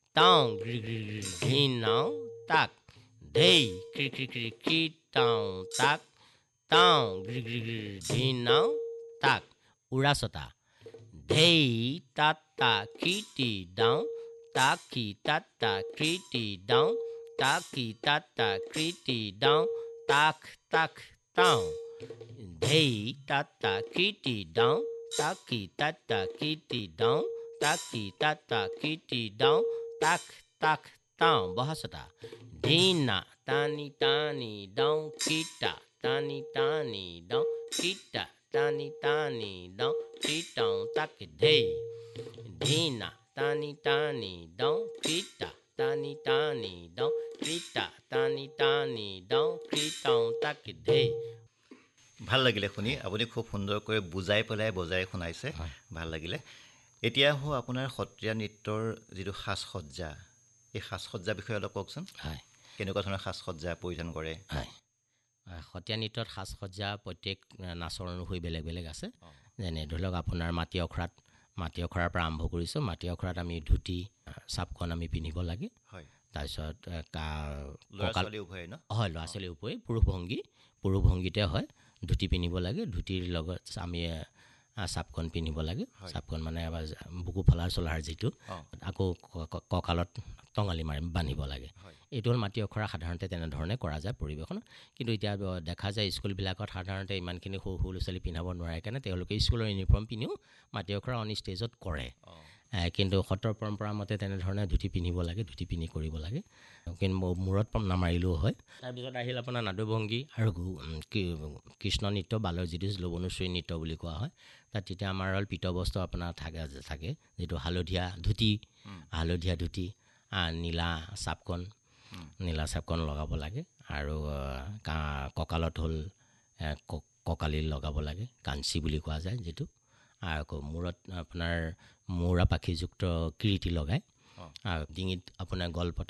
তাং ধিন নাও তাক ধেই ক্ৰি তাক তাং ধিন নাও তাক উৰাচতা ধেই তাতা কৃতি দাও তাকি তাতা কৃতি দাও তাকি তাতা কৃতি দাও তাক তাক তাও ধেই তাতা কৃতি দাও তাকি তাতা কৃতি দাও তাকি তাতা কৃতি দাও তাক তাক তাও বহাচতা ধিনা টানি টানি দাও কিতা টানি টানি দাও কিতা টানি টানি দাও কিটাও তাক ধেই ধিনা টানি টানি দাও কিতা টানি টানি দাও কিতা টানি টানি দাও কিটাও তাক ধেই। ভাল লাগিলে শুনি, আপুনি খুব সুন্দৰকৈ বুজাই পেলাই বজাই শুনাইছে, ভাল লাগিলে। এতিয়া হওঁ আপোনাৰ সত্ৰীয়া নৃত্যৰ যিটো সাজ সজ্জা, এই সাজ সজ্জাৰ বিষয়ে অলপ কওকচোন। হয়, কেনেকুৱা ধৰণৰ সাজ সজ্জা পৰিধান কৰে? হয়, সত্ৰীয়া নৃত্যত সাজ সজ্জা প্ৰত্যেক নাচৰ অনুসৰি বেলেগ বেলেগ আছে। যেনে ধৰি লওক আপোনাৰ মাটি অখৰাৰ পৰা আৰম্ভ কৰিছোঁ। মাটি অখৰাত আমি ধুতি চাপখন আমি পিন্ধিব লাগে। হয়, তাৰপিছত ল'ৰা ছোৱালী উভয়ে ন? হয়, ল'ৰা ছোৱালীৰ উপৰি পুৰুষ ভংগীতে হয়। ধুতি পিন্ধিব লাগে, ধুতিৰ লগত আমি চাপখন পিন্ধিব লাগে। চাপখন মানে বুকু ফলাৰ চলাৰ যিটো, আকৌ কঁকালত টঙালি মাৰি বান্ধিব লাগে। এইটো হ'ল মাটি অখৰা, সাধাৰণতে তেনেধৰণে কৰা যায় পৰিৱেশনত। কিন্তু এতিয়া দেখা যায় স্কুলবিলাকত সাধাৰণতে ইমানখিনি সৰু সৰু ল'ৰা ছোৱালী পিন্ধাব নোৱাৰে কাৰণে তেওঁলোকে স্কুলৰ ইউনিফৰ্ম পিন্ধিও মাটি অখৰা অন ষ্টেজত কৰে। কিন্তু সত্ৰৰ পৰম্পৰা মতে তেনেধৰণে ধুতি পিন্ধিব লাগে, ধুতি পিন্ধি কৰিব লাগে। কিন্তু মূৰত নামাৰিলেও হয়। তাৰপিছত আহিল আপোনাৰ নাদুভংগী আৰু কৃষ্ণ নৃত্য, বালৰ যিটো লৱণোশ্ৰী নৃত্য বুলি কোৱা হয়। তাত তেতিয়া আমাৰ হ'ল পীতবস্ত্ৰ আপোনাৰ থাকে যিটো হালধীয়া ধুতি, নীলা চাপকণ লগাব লাগে। আৰু কঁকালত হ'ল কঁকালি লগাব লাগে, কাঞ্চি বুলি কোৱা যায় যিটো। আৰু আকৌ মূৰত আপোনাৰ মৌৰা পাখিযুক্ত কিৰীটি লগায়। আৰু ডিঙিত আপোনাৰ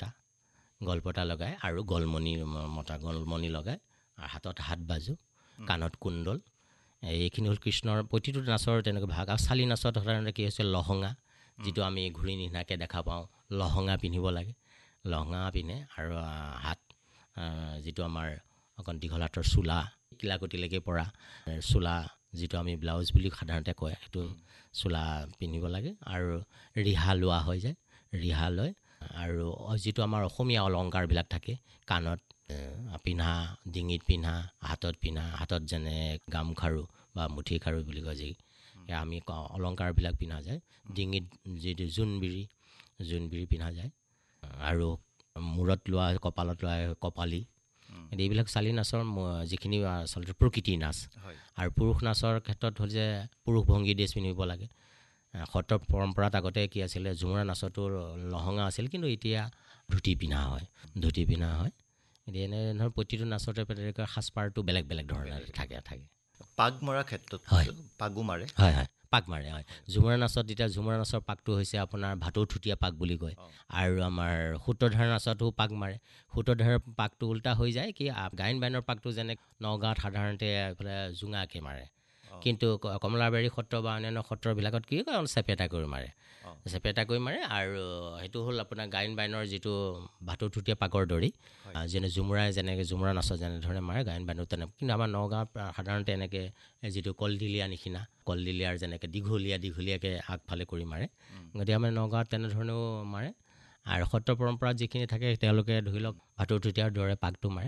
গলপতা লগায় আৰু গলমণি লগায়। আৰু হাতত হাত বাজু, কাণত কুণ্ডল। এইখিনি হ'ল কৃষ্ণৰ প্ৰতিটো নাচৰ তেনেকৈ ভাগ। আৰু চালি নাচত সাধাৰণতে কি হৈছে লহঙা, যিটো আমি ঘূৰি নিচিনাকৈ দেখা পাওঁ, লহঙা পিন্ধিব লাগে। লহঙা পিন্ধে আৰু হাত যিটো আমাৰ অকণ দীঘল হাতৰ চোলা, কিলাকটিলৈকে পৰা চোলা, যিটো আমি ব্লাউজ বুলি সাধাৰণতে কয়, সেইটো চোলা পিন্ধিব লাগে। আৰু ৰিহা লোৱা হৈ যায়, ৰিহা লয়। আৰু যিটো আমাৰ অসমীয়া অলংকাৰবিলাক থাকে, কাণত পিন্ধা, ডিঙিত পিন্ধা, হাতত যেনে গামখাৰু বা মুঠি খাৰু বুলি কয় যি, আমি অলংকাৰবিলাক পিন্ধা যায়। ডিঙিত যিটো জোনবিৰি পিন্ধা যায়। আৰু মূৰত লোৱা, কপালত লোৱা কপালি। এইবিলাক চালি নাচৰ যিখিনি আচলতে প্ৰকৃতিৰ নাচ। আৰু পুৰুষ নাচৰ ক্ষেত্ৰত হ'ল যে পুৰুষ ভংগী ড্ৰেছ পিন্ধিব লাগে। সত্ৰৰ পৰম্পৰাত আগতে কি আছিলে, ঝুমুৰা নাচতো লহঙা আছিল, কিন্তু এতিয়া ধুতি পিন্ধা হয়। এতিয়া এনেধৰণৰ প্ৰতিটো নাচতে তেনেকৈ সাজপাৰটো বেলেগ বেলেগ ধৰণৰ থাকে। পাগ মৰাৰ ক্ষেত্ৰত পাগো মাৰে? হয়, পাক মাৰে। হয়, ঝুমুৰা নাচৰ পাকটো হৈছে আপোনাৰ ভাটৌঠুটীয়া পাক বুলি কয়। আৰু আমাৰ সূত্ৰধাৰ নাচতো পাক মাৰে। সূত্ৰধাৰৰ পাকটো উল্টা হৈ যায় কি, গায়ন বায়নৰ পাকটো যেনে নগাঁৱত সাধাৰণতে এইফালে জোঙাকৈ মাৰে, কিন্তু কমলাবাৰী সত্ৰ বা অন্যান্য সত্ৰবিলাকত কি কয়, চেপেটা কৰি মাৰে। আৰু সেইটো হ'ল আপোনাৰ গায়ন বায়নৰ যিটো ভাটৌঠুটীয়া পাকৰ দৰেই। যেনে ঝুমুৰা নাচত যেনেধৰণে মাৰে, গায়ন বায়নো তেনে। কিন্তু আমাৰ নগাঁৱত সাধাৰণতে এনেকৈ যিটো কলডিলীয়াৰ যেনেকৈ দীঘলীয়াকৈ আগফালে কৰি মাৰে, গতিকে আমাৰ নগাঁৱত তেনেধৰণেও মাৰে। আৰু সত্ৰ পৰম্পৰাত যিখিনি থাকে তেওঁলোকে ধৰি লওক ভাটৌঠুটীয়াৰ দৰে পাকটো মাৰে।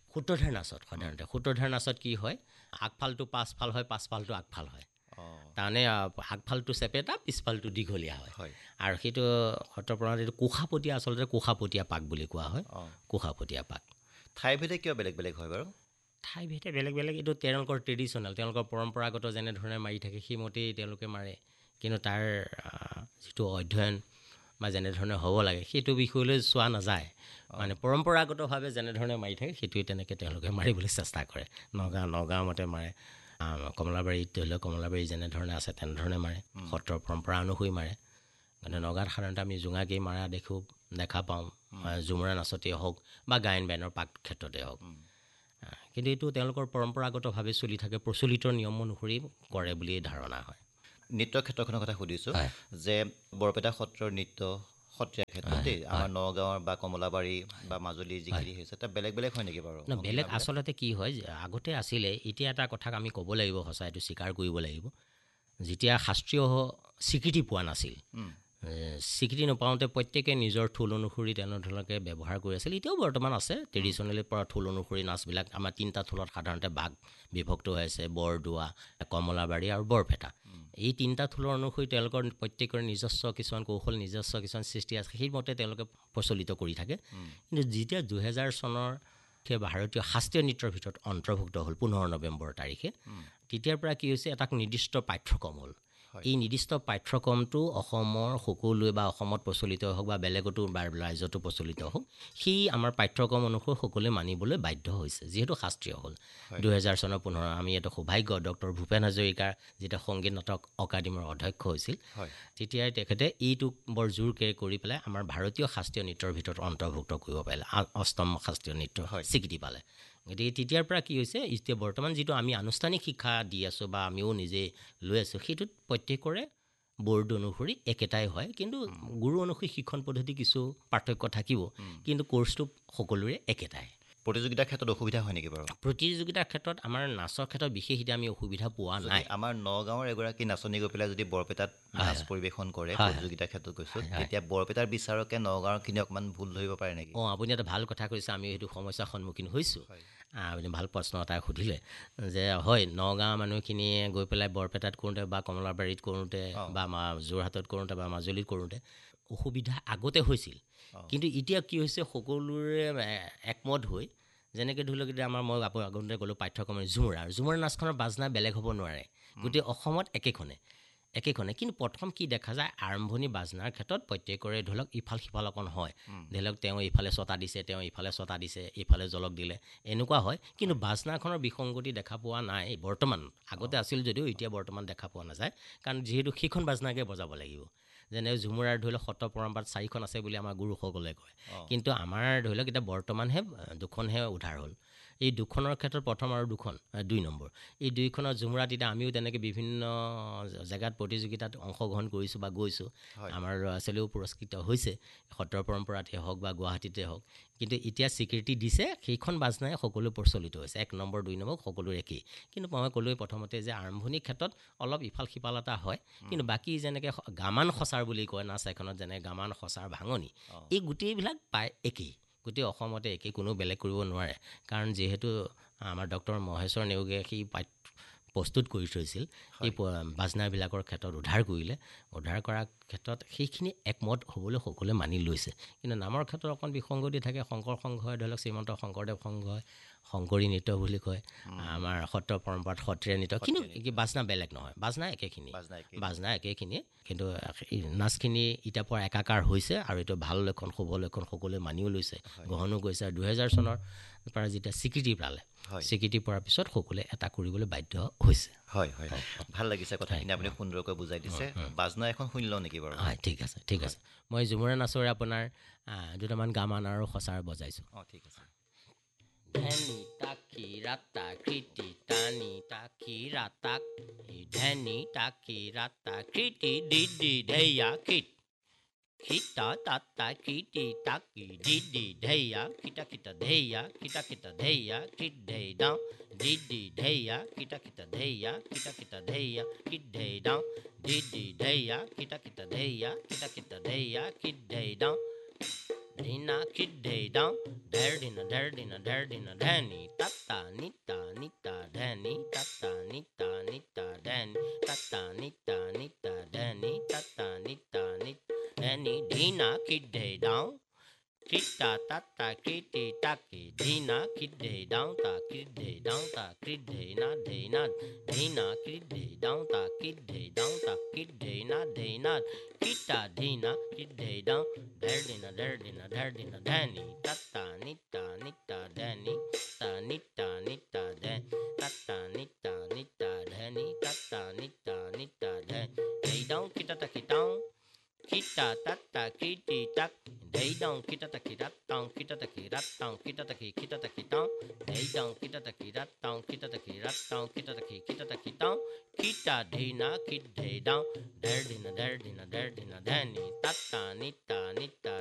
সূত্ৰধাৰ নাচত কি হয়, আগফালটো পাছফাল হয়, পাছফালটো আগফাল হয়। তাৰমানে আগফালটো চেপেটা, পিছফালটো দীঘলীয়া হয়। আৰু সেইটো সত্ৰ পৰম্পৰাত এইটো কোষাপতীয়া পাক বুলি কোৱা হয়। কোষাপতীয়া পাক। ঠাইভেদে কিয় বেলেগ বেলেগ হয় বাৰু? ঠাইভেদে বেলেগ বেলেগ, এইটো তেওঁলোকৰ ট্ৰেডিশ্যনেল, তেওঁলোকৰ পৰম্পৰাগত যেনেধৰণে মাৰি থাকে সেইমতেই তেওঁলোকে মাৰে। কিন্তু তাৰ যিটো অধ্যয়ন বা যেনেধৰণে হ'ব লাগে সেইটো বিষয়লৈ চোৱা নাযায়। মানে পৰম্পৰাগতভাৱে যেনেধৰণে মাৰি থাকে সেইটোৱে তেনেকৈ তেওঁলোকে মাৰিবলৈ চেষ্টা কৰে। নগাঁও মতে মাৰে। কমলাবাৰীত ধৰি লওক, কমলাবাৰী যেনেধৰণে আছে তেনেধৰণে মাৰে, সত্ৰৰ পৰম্পৰা অনুসৰি মাৰে। মানে নগাঁৱত সাধাৰণতে আমি জোঙাকেই মাৰা দেখা পাওঁ, ঝুমুৰা নাচতেই হওক বা গায়ন বায়নৰ পাক ক্ষেত্ৰতে হওক। কিন্তু এইটো তেওঁলোকৰ পৰম্পৰাগতভাৱে চলি থাকে, প্ৰচলিত নিয়ম অনুসৰি কৰে বুলি ধাৰণা হয়। নৃত্য ক্ষেত্ৰখনৰ কথা সুধিছোঁ যে বৰপেটা সত্ৰৰ নৃত্য সত্ৰীয়া ক্ষেত্ৰত দেই আমাৰ নগাঁৱৰ বা কমলাবাৰী বা মাজুলী যিখিনি হৈছে তাত বেলেগ বেলেগ হয় নেকি বাৰু? বেলেগ আচলতে কি হয় আগতে আছিলে, এতিয়া এটা কথা আমি ক'ব লাগিব, সঁচা এইটো স্বীকাৰ কৰিব লাগিব। যেতিয়া শাস্ত্ৰীয় স্বীকৃতি পোৱা নাছিল, স্বীকৃতি নাপাওঁতে প্ৰত্যেকে নিজৰ থোল অনুসৰি তেনেধৰণে ব্যৱহাৰ কৰি আছিল। এতিয়াও বৰ্তমান আছে ট্ৰেডিশ্যনেলি পৰা থোল অনুসৰি নাচবিলাক। আমাৰ 3টা থোলত সাধাৰণতে ভাগ বিভক্ত হৈ আছে: বৰদোৱা, কমলাবাৰী আৰু বৰপেটা। এই 3টা থোলৰ অনুসৰি তেওঁলোকৰ প্ৰত্যেকৰে নিজস্ব কিছুমান কৌশল, নিজস্ব কিছুমান সৃষ্টি আছে, সেইমতে তেওঁলোকে প্ৰচলিত কৰি থাকে। কিন্তু যেতিয়া 2000 চনৰ সেই ভাৰতীয় শাস্ত্ৰীয় নৃত্যৰ ভিতৰত অন্তৰ্ভুক্ত হ'ল 15 নৱেম্বৰ তাৰিখে, তেতিয়াৰ পৰা কি হৈছে, এটা নিৰ্দিষ্ট পাঠ্যক্ৰম হ'ল। এই নিৰ্দিষ্ট পাঠ্যক্ৰমটো অসমৰ সকলোৱে বা অসমত প্ৰচলিত হওক বা বেলেগতো বা ৰাজ্যতো প্ৰচলিত হওক, সেই আমাৰ পাঠ্যক্ৰম অনুসৰি সকলোৱে মানিবলৈ বাধ্য হৈছে, যিহেতু শাস্ত্ৰীয় হ'ল। 2000 চনৰ 15 আমি এটা সৌভাগ্য, ডক্টৰ ভূপেন হাজৰিকাৰ যেতিয়া সংগীত নাটক অকাডেমীৰ অধ্যক্ষ হৈছিল, তেতিয়াই তেখেতে এইটোক বৰ জোৰকে কৰি পেলাই আমাৰ ভাৰতীয় শাস্ত্ৰীয় নৃত্যৰ ভিতৰত অন্তৰ্ভুক্ত কৰিব পাৰিলে, 8ম শাস্ত্ৰীয় নৃত্য স্বীকৃতি পালে। গতিকে তেতিয়াৰ পৰা কি হৈছে, এতিয়া বৰ্তমান যিটো আমি আনুষ্ঠানিক শিক্ষা দি আছোঁ বা আমিও নিজে লৈ আছোঁ, সেইটোত প্ৰত্যেকৰে বৰ্ড অনুসৰি একেটাই হয়, কিন্তু গুৰু অনুসৰি শিক্ষণ পদ্ধতি কিছু পাৰ্থক্য থাকিব, কিন্তু কোৰ্চটো সকলোৰে একেটাই। প্ৰতিযোগিতাৰ ক্ষেত্ৰত অসুবিধা হয় নেকি বাৰু? প্ৰতিযোগিতাৰ ক্ষেত্ৰত আমাৰ নাচৰ ক্ষেত্ৰত বিশেষ এতিয়া আমি অসুবিধা পোৱা নাই। আমাৰ নগাঁৱৰ এগৰাকী নাচনী গৈ পেলাই যদি বৰপেটাত নাচ পৰিৱেশন কৰে, প্ৰতিযোগিতাৰ ক্ষেত্ৰত কৈছোঁ, তেতিয়া বৰপেটাৰ বিচাৰকে নগাঁৱৰখিনি অকণমান ভুল ধৰিব পাৰে নেকি? আপুনি এটা ভাল কথা কৈছে, আমি সেইটো সমস্যাৰ সন্মুখীন হৈছোঁ। আপুনি ভাল প্ৰশ্ন এটা সুধিলে যে হয়, নগাঁৱৰ মানুহখিনিয়ে গৈ পেলাই বৰপেটাত কৰোঁতে বা কমলাবাৰীত কৰোঁতে বা যোৰহাটত কৰোঁতে বা মাজুলীত কৰোঁতে অসুবিধা আগতে হৈছিল। কিন্তু এতিয়া কি হৈছে, সকলোৰে একমত হৈ, যেনেকৈ ধৰি লওক এতিয়া আমাৰ মই আগতে ক'লোঁ পাঠ্যক্ৰম ঝুমুৰা নাচখনৰ বাজনা বেলেগ হ'ব নোৱাৰে, গোটেই অসমত একেখনে। কিন্তু প্ৰথম কি দেখা যায়, আৰম্ভণি বাজনাৰ ক্ষেত্ৰত প্ৰত্যেকৰে ধৰি লওক ইফাল সিফাল অকণ হয়, ধৰি লওক তেওঁ ইফালে ছটা দিছে, তেওঁ ইফালে ছটা দিছে, ইফালে জলক দিলে, এনেকুৱা হয়। কিন্তু বাজনাখনৰ বিসংগতি দেখা পোৱা নাই বৰ্তমান। আগতে আছিল যদিও এতিয়া বৰ্তমান দেখা পোৱা নাযায়, কাৰণ যিহেতু সেইখন বাজনাকে বজাব লাগিব। যেনে ঝুমুৰাৰ ধৰি লওক সত্ৰ পৰম্পৰাত 4খন আছে বুলি আমাৰ গুৰুসকলে কয়, কিন্তু আমাৰ ধৰি লওক এতিয়া বৰ্তমানহে 2খনহে উদ্ধাৰ হ'ল। এই 2খনৰ ক্ষেত্ৰত প্ৰথম আৰু 2 নম্বৰ, এই 2খনৰ ঝুমুৰাত এতিয়া আমিও তেনেকৈ বিভিন্ন জেগাত প্ৰতিযোগিতাত অংশগ্ৰহণ কৰিছোঁ বা গৈছোঁ। আমাৰ ল'ৰা ছোৱালীও পুৰস্কৃত হৈছে, সত্ৰ পৰম্পৰাতে হওক বা গুৱাহাটীতে হওক। কিন্তু এতিয়া স্বীকৃতি দিছে, সেইখন বাজনাই সকলো প্ৰচলিত হৈছে, 1 নম্বৰ 2 নম্বৰ সকলোৰে একেই। কিন্তু মই ক'লোৱেই প্ৰথমতে যে আৰম্ভণিৰ ক্ষেত্ৰত অলপ ইফাল সিফাল এটা হয়, কিন্তু বাকী যেনেকৈ গামান সঁচাৰ বুলি কয় নাচ এখনত, যেনে গামান সঁচাৰ ভাঙনি, এই গোটেইবিলাক প্ৰায় একেই, গোটেই অসমতে একেই, কোনো বেলেগ কৰিব নোৱাৰে। কাৰণ যিহেতু আমাৰ ডক্টৰ মহেশ্বৰ নেওগে সেই প্ৰস্তুত কৰি থৈছিল, এই বাজনাবিলাকৰ ক্ষেত্ৰত উদ্ধাৰ কৰিলে, উদ্ধাৰ কৰাৰ ক্ষেত্ৰত সেইখিনি একমত হ'বলৈ সকলোৱে মানি লৈছে। কিন্তু নামৰ ক্ষেত্ৰত অকণ বিসংগতি থাকে। শংকৰ সংঘই ধৰি লওক শ্ৰীমন্ত শংকৰদেৱ সংঘই শংকৰী নৃত্য বুলি কয়, আমাৰ সত্ৰ পৰম্পৰাত সত্ৰীয়া নৃত্য, কিন্তু বাজনা বেলেগ নহয়, বাজনা একেখিনিয়ে। কিন্তু নাচখিনি এতিয়া পৰা একাকাৰ হৈছে, আৰু এইটো ভাল লক্ষণ, শুভ লক্ষণ, সকলোৱে মানিও লৈছে, গ্ৰহণো কৰিছে। আৰু 2000 চনৰ পৰা যেতিয়া স্বীকৃতি পালে, স্বীকৃতি পোৱাৰ পিছত সকলোৱে এটা কৰিবলৈ বাধ্য হৈছে। হয়, ভাল লাগিছে কথাখিনি, আপুনি সুন্দৰকৈ বুজাই দিছে। বাজনা এখন শুনি লওঁ নেকি বাৰু? হয়, ঠিক আছে। মই ঝুমুৰা নাচৰে আপোনাৰ 2টামান গামান আৰু সঁচাৰ বজাইছোঁ। ঠিক আছে। ধেনি তাকি ৰাতা কৃতি টানি তাকি ৰাতাক, ধেনি তাকি ৰাতা কৃতি দিদি ধেয়া কৃত, খিতা তাতা কৃতি তাকি দিদি ধেয়া খিতা খিতা ধেয়া খিতা খিতা ধেয়া কৃত ধেই দাও দিদি ধেয়া খিতা খিতা ধেয়া খিতা খিতা ধেয়া কৃত ধেই দাও দিদি ধেয়া খিতা খিতা ধেয়া খিতা খিতা ধেয়া কৃত ধেই দাও ধিনা কৃত ধেই দাও ধেৰ দিনা ধেনি তাতা নিতা নিতা ধেনি তাতা নিতা নিতা ধেনি তাতা নিতা নিতা ধেনি তাতা নিতা নিতা ধেনি ধিনা কৃত ধেই দাও কৃতা তাতা কৃতি তাকি ধিনা কৃত ধেই দাও তা কৃত ধেই দাও তা কৃত ধেই না ধিনা কৃত ধেই দাও তা কৃত ধেই দাও তা কৃত ধেই না কৃতা ধিনা কৃত ধেই দাও ধেৰ দিনা ধেনি তাতা নিতা নিতা ধেনি তা নিতা নিতা ধেনি তাতা নিতা নিতা ধেনি তাতা নিতা নিতা ধেনি ধেই দাও কৃতা তাকি দাও খিতা তাতা kiti tak dei dong kita taki rat tong kita taki rat tong kita taki tong dei dong kita taki rat tong kita taki rat tong kita taki tong kita dhina kid dei dong der dina dhani tata nita nita